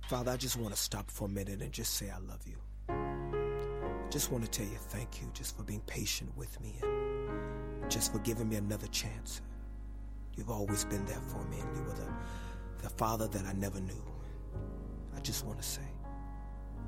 Father, I just want to stop for a minute and just say I love you. I just want to tell you thank you just for being patient with me and just for giving me another chance. You've always been there for me, and you were the Father that I never knew. I just want to say